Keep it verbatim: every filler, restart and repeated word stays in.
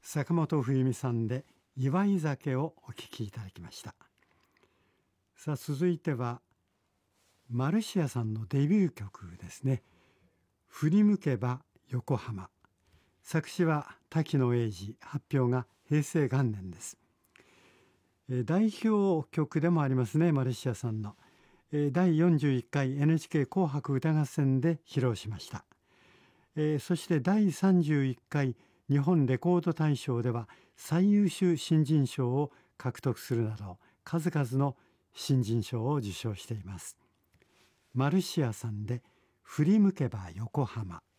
坂本冬美さんで祝い酒をお聴きいただきました。さあ続いてはマルシアさんのデビュー曲ですね。振り向けば横浜。作詞は滝野英治、発表が平成元年です。えー、代表曲でもありますね、マルシアさんの。えー、だいよんじゅういっかい エヌエイチケー 紅白歌合戦で披露しました。えー、そしてだいさんじゅういっかい日本レコード大賞では最優秀新人賞を獲得するなど数々の新人賞を受賞しています。マルシアさんで振り向けば横浜。